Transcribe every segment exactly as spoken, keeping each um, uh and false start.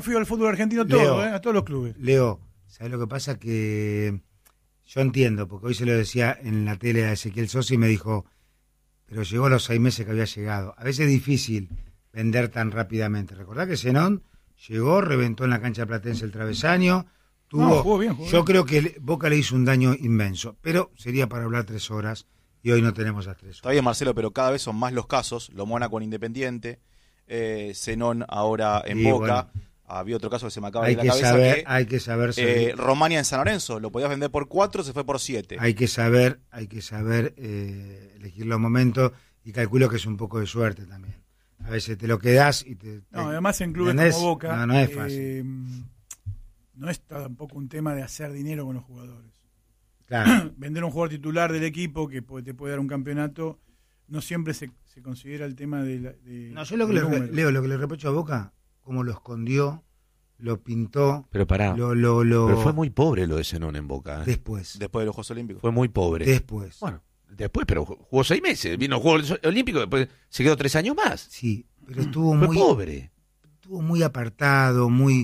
Fui al fútbol argentino todo, Leo, ¿eh? A todos los clubes. Leo, ¿sabes lo que pasa? Que yo entiendo, porque hoy se lo decía en la tele a Ezequiel Sosa y me dijo, pero llegó a los seis meses que había llegado. A veces es difícil vender tan rápidamente. Recordá que Zenón llegó, reventó en la cancha platense el travesaño, tuvo, No, jugó bien, jugó yo bien. creo que Boca le hizo un daño inmenso, pero sería para hablar tres horas y hoy no tenemos las tres horas. Está bien, Marcelo, pero cada vez son más los casos. Lo Mónaco en Independiente, eh, Zenón ahora en Y Boca. bueno, había otro caso que se me acaba hay de ir a la que cabeza. saber, que, hay que saber, eh, saber Romania en San Lorenzo, lo podías vender por cuatro, se fue por siete. hay que saber, hay que saber eh, elegir los momentos y calculo que es un poco de suerte también. A veces te lo quedás y te... No, te- además en clubes ¿entendés? como Boca, No, no es fácil. eh, no es tampoco un tema de hacer dinero con los jugadores. Claro. Vender un jugador titular del equipo que puede- te puede dar un campeonato, no siempre se, se considera el tema de... la- de No, yo lo que de le, números. Leo, lo que le reprocho a Boca, cómo lo escondió, lo pintó, Pero pará, lo, lo, lo... pero fue muy pobre lo de Zenón en Boca. ¿eh? Después, Después de los Juegos Olímpicos. Fue muy pobre. después. Bueno, después, pero jugó seis meses. Vino al Juego Olímpico, después se quedó tres años más. Sí, pero estuvo Fue muy... pobre. Estuvo muy apartado, muy...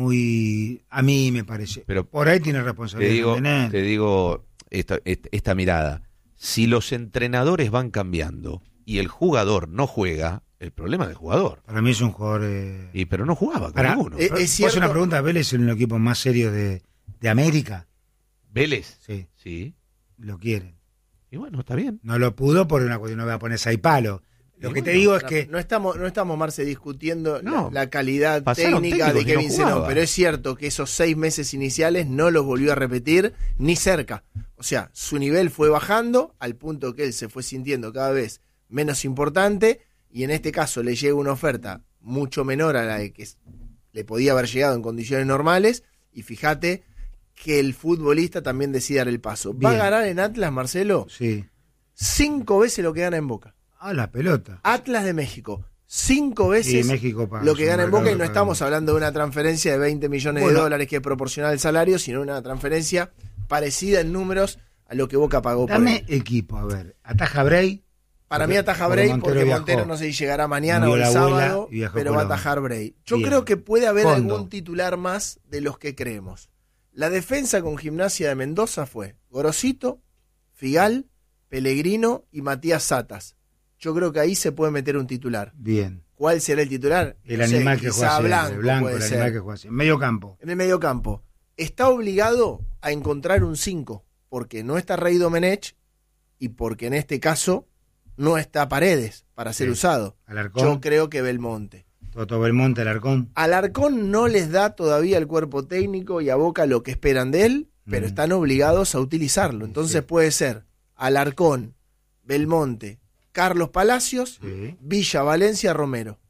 muy a mí me parece. Pero por ahí tiene Te responsabilidad. digo, tener. te digo esta, esta, esta mirada. Si los entrenadores van cambiando y el jugador no juega, el problema es del jugador. Para mí es un jugador... eh, Y pero no jugaba con Para- ninguno. Eh, es ¿Puedo hacer cierto- una pregunta? ¿Vélez es uno de los equipos más serios de, de América? Vélez. Sí, Sí. lo quieren. Y bueno, está bien. No lo pudo por una cuestión, no voy a poner seis palos. Lo Y que te bueno, digo es No, que... no estamos, no estamos, Marce, discutiendo No. la, la calidad Pasaron técnica de técnicos y no Kevin Zenón, jugaba. pero es cierto que esos seis meses iniciales no los volvió a repetir ni cerca. O sea, su nivel fue bajando al punto que él se fue sintiendo cada vez menos importante y en este caso le llega una oferta mucho menor a la de que le podía haber llegado en condiciones normales y fíjate que el futbolista también decide dar el paso. ¿Va a Bien. ganar en Atlas, Marcelo? Sí. Cinco veces lo que gana en Boca. Ah, la pelota. Atlas de México. Cinco veces Sí, México paga, lo que es un gana en mercado Boca y que no paga estamos mucho. hablando de una transferencia de veinte millones Bueno. de dólares que es proporcional al salario, sino una transferencia parecida en números a lo que Boca pagó por Dame él. equipo, a ver. Ataja Bray. Para porque- mí ataja porque Bray Montero porque viajó. Montero no sé si llegará mañana Murió o el la abuela sábado, y viajó pero por va a la- atajar Bray. Yo Bien. creo que puede haber Fondo. algún titular más de los que creemos. La defensa con Gimnasia de Mendoza fue Gorosito, Figal, Pellegrino y Matías Satas. Yo creo que ahí se puede meter un titular. Bien. ¿Cuál será el titular? El No sé, animal que quizá juega siempre. Blanco, Blanco, puede el ser. animal que juega siempre. Medio campo. En el medio campo. Está obligado a encontrar un cinco, porque no está Rey Domenech y porque en este caso no está Paredes para ser Sí. usado. Alarcón. Yo creo que Belmonte. Toto Belmonte, Alarcón. Alarcón no les da todavía el cuerpo técnico y a Boca lo que esperan de él, pero Mm. están obligados a utilizarlo. Entonces Sí. puede ser Alarcón, Belmonte, Carlos Palacios, Sí. Villa, Valencia, Romero.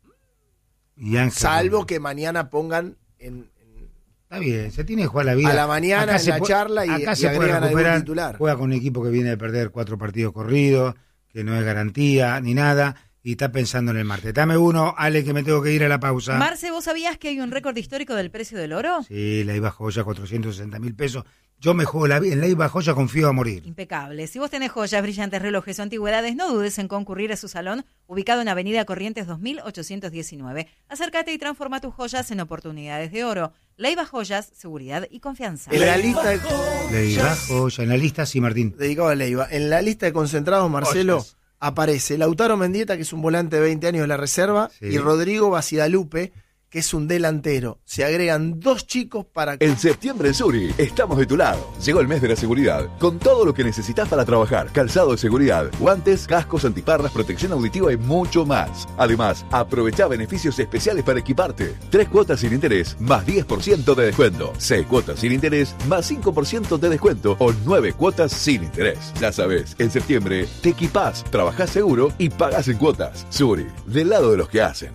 Y Ángel Salvo Romero. que mañana pongan en, en- Está bien, se tiene que jugar la vida. a la mañana Acá en se la puede- charla y, acá y se puede agregan algún recuperar. titular. Juega con un equipo que viene de perder cuatro partidos corridos, que no es garantía ni nada, y está pensando en el martes. Dame uno, Ale, que me tengo que ir a la pausa. Marce, ¿vos sabías que hay un récord histórico del precio del oro? Sí, la IVA Joya, cuatrocientos sesenta mil pesos. Yo me juego la vida, en la IVA Joya confío a morir. Impecable. Si vos tenés joyas, brillantes, relojes o antigüedades, no dudes en concurrir a su salón, ubicado en Avenida Corrientes dos mil ochocientos diecinueve. Acércate y transforma tus joyas en oportunidades de oro. Leiva Joyas, seguridad y confianza. En la lista de, La IVA Joya, en la lista, sí, Martín. dedicado a Leiva, en la lista de concentrados, Marcelo, Joyas. aparece Lautaro Mendieta, que es un volante de veinte años de la reserva, Sí. y Rodrigo Bacidalupe, que es un delantero. Se agregan dos chicos para que... En septiembre en Suri, estamos de tu lado. Llegó el mes de la seguridad, con todo lo que necesitas para trabajar. Calzado de seguridad, guantes, cascos, antiparras, protección auditiva y mucho más. Además, aprovecha beneficios especiales para equiparte. Tres cuotas sin interés, más diez por ciento de descuento. Seis cuotas sin interés, más cinco por ciento de descuento. O nueve cuotas sin interés. Ya sabes, en septiembre te equipás, trabajás seguro y pagás en cuotas. Suri, del lado de los que hacen.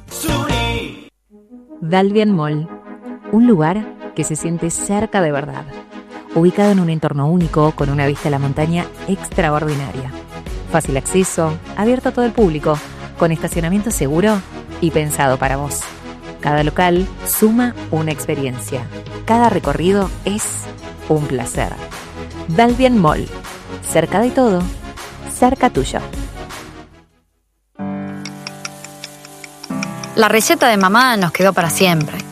Dalvian Mall, un lugar que se siente cerca de verdad, ubicado en un entorno único con una vista a la montaña extraordinaria. Fácil acceso, abierto a todo el público, con estacionamiento seguro y pensado para vos. Cada local suma una experiencia. Cada recorrido es un placer. Dalvian Mall, cerca de todo, cerca tuyo. La receta de mamá nos quedó para siempre.